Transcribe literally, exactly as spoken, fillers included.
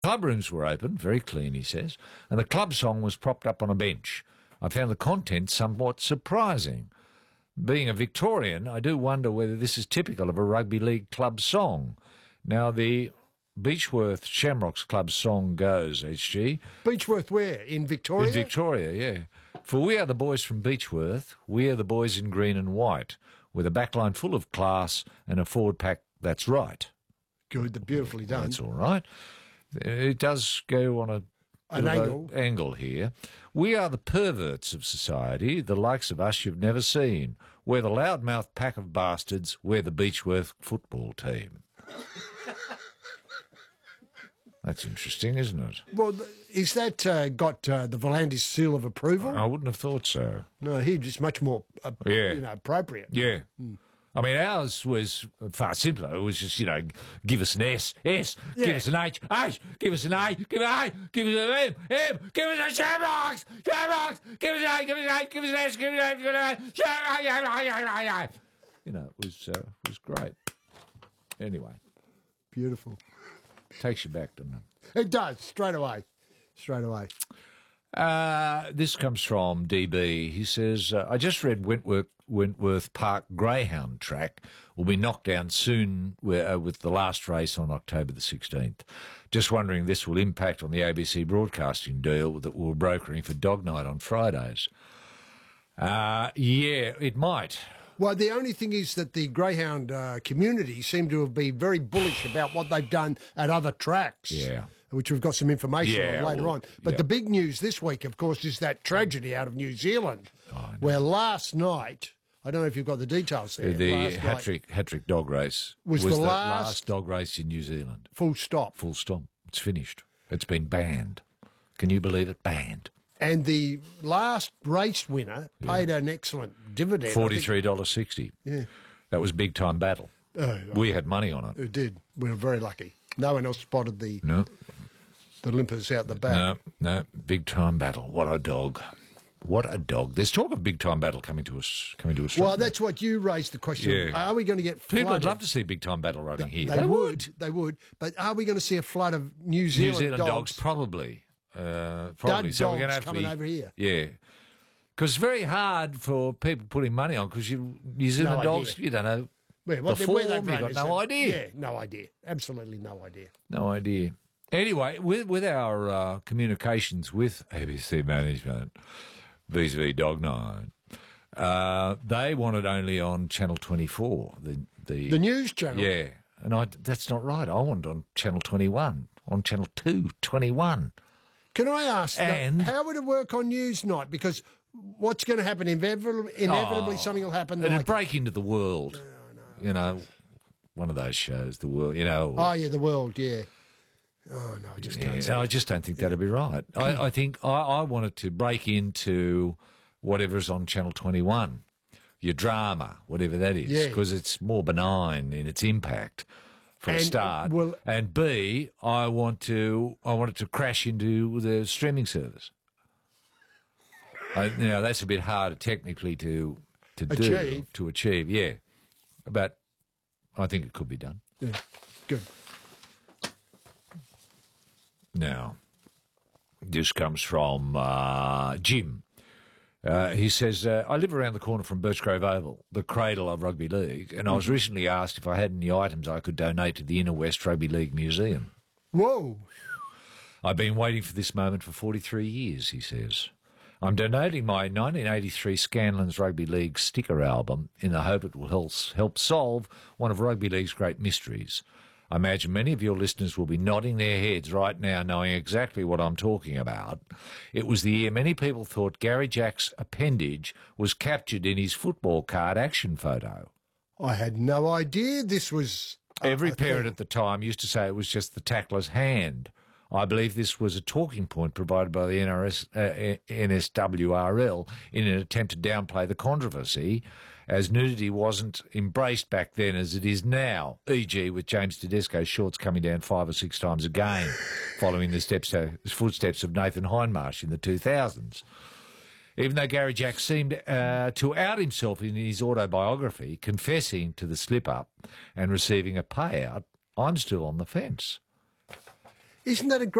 club rooms were open, very clean, he says, and the club song was propped up on a bench. I found the content somewhat surprising. Being a Victorian, I do wonder whether this is typical of a rugby league club song. Now, the Beechworth Shamrocks Club song goes, H G. Beechworth where? In Victoria? In Victoria, yeah. For we are the boys from Beechworth, we are the boys in green and white, with a backline full of class and a forward pack that's right. Good, beautifully done. That's all right. It does go on a An angle. angle here. We are the perverts of society, the likes of us you've never seen. We're the loudmouth pack of bastards. We're the Beechworth football team. That's interesting, isn't it? Well, is that uh, got uh, the Volandis seal of approval? I wouldn't have thought so. No, he just much more uh, Yeah. you know, appropriate. Yeah. Mm. I mean, ours was far simpler. It was just, you know, give us an S, S, Yeah. give us an H, H, give us an A, give us an A, give us an M, M, give us a Shamrocks, Shamrocks, give us an A, give us an A, give us an S, give us an A, give us an A, Shamrocks. You know, it was, uh, it was great. Anyway, Beautiful. takes you back, doesn't it? It does, straight away. Straight away. Uh, this comes from D B. He says, uh, I just read Wentworth, Wentworth Park Greyhound track will be knocked down soon with, uh, with the last race on October the sixteenth. Just wondering if this will impact on the A B C broadcasting deal that we're brokering for Dog Night on Fridays. Uh, yeah, it might. Well, the only thing is that the Greyhound uh, community seem to have been very bullish about what they've done at other tracks. Yeah. Which we've got some information Yeah, on later well, on. But yeah. the big news this week, of course, is that tragedy out of New Zealand, where last night, I don't know if you've got the details there. The last night, hat-trick, hat-trick dog race Was was the the last- last dog race in New Zealand. full stop. Full stop. It's finished. It's been banned. Can you believe it? Banned. And the last race winner paid an excellent dividend. I think. forty-three dollars sixty. Yeah. That was big time battle. Oh, We had money on it. it did. We were very lucky. No one else spotted the, No, the limpers out the back. no, no. Big time battle. What a dog. What a dog. There's talk of big time battle coming to us. Coming to Australia. Well, that's what you raised the question. Yeah. Are we going to get People would flooded? love to see big time battle running here. They, would. They would. But are we going to see a flood of New Zealand, New Zealand dogs, dogs? probably. Uh, probably. Dud so we're dogs going to have coming to be, over here. Yeah. Because it's very hard for people putting money on because New Zealand No dogs, idea. you don't know Where, what, the where form, they've you've run got is no a- idea. Yeah, no idea. Absolutely no idea. No idea. Anyway, with with our uh, communications with A B C management vis-a-vis Dog Night, uh, they want it only on Channel twenty-four. The the, The news channel. yeah, and I that's not right. I want it on Channel twenty-one, on Channel two, twenty-one. Can I ask, now, And- how would it work on Newsnight? Because what's going to happen? Inevitably, inevitably Oh, something will happen. It'd Like, break into the world. You know, one of those shows, the world. You know. oh, yeah, the world, yeah. Oh, no, I just Yeah, can't. no, I just don't think that'd be right. I, I think I, I wanted to break into whatever's on Channel twenty-one, your drama, whatever that is, Yeah. because it's more benign in its impact for a And, start. well- and B, I want to I want it to crash into the streaming service. I, you know, that's a bit harder technically to to do Achieve. to achieve. Yeah, but I think it could be done. Yeah, good. Now, this comes from uh, Jim. Uh, he says, uh, I live around the corner from Birchgrove Oval, the cradle of rugby league, and I was recently asked if I had any items I could donate to the Inner West Rugby League Museum. Whoa. I've been waiting for this moment for forty-three years, he says. I'm donating my nineteen eighty-three Scanlon's Rugby League sticker album in the hope it will help, help solve one of Rugby League's great mysteries. I imagine many of your listeners will be nodding their heads right now knowing exactly what I'm talking about. It was the year many people thought Gary Jack's appendage was captured in his football card action photo. I had no idea this was... uh, Every a parent thing. at the time used to say it was just the tackler's hand. I believe this was a talking point provided by the N R S, uh, N S W R L in an attempt to downplay the controversy, as nudity wasn't embraced back then as it is now, for example with James Tedesco's shorts coming down five or six times a game, following the steps, uh, footsteps of Nathan Hindmarsh in the two thousands. Even though Gary Jack seemed uh, to out himself in his autobiography, confessing to the slip-up and receiving a payout, I'm still on the fence. Isn't that a great...